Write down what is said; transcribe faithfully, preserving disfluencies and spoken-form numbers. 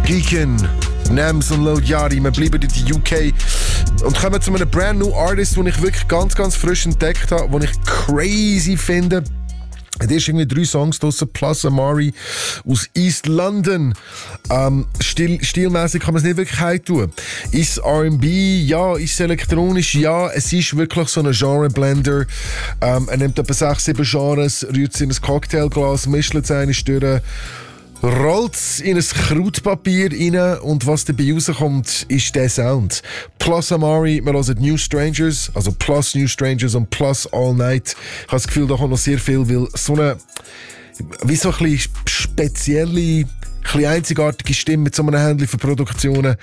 Geeken, Nems und Lil Yachty. Wir bleiben in der U K und kommen zu einem brand new Artist, den ich wirklich ganz, ganz frisch entdeckt habe, den ich crazy finde. Es ist irgendwie drei Songs draussen, plus Amari aus East London. Ähm, stil, stilmäßig kann man es nicht wirklich heimtun. Ist R and B? Ja. Ist elektronisch? Ja. Es ist wirklich so ein Genre-Blender. Ähm, er nimmt etwa sechs, sieben Genres, rührt es in ein Cocktailglas, mischt es eine durch, rollt es in ein Krautpapier rein und was dabei rauskommt, ist der Sound. Plus Amari, wir hören New Strangers, also plus New Strangers und plus All Night. Ich habe das Gefühl, da kommt noch sehr viel, weil so eine, wie so ein bisschen spezielle, ein bisschen einzigartige Stimme mit so einem Händchen für Produktionen,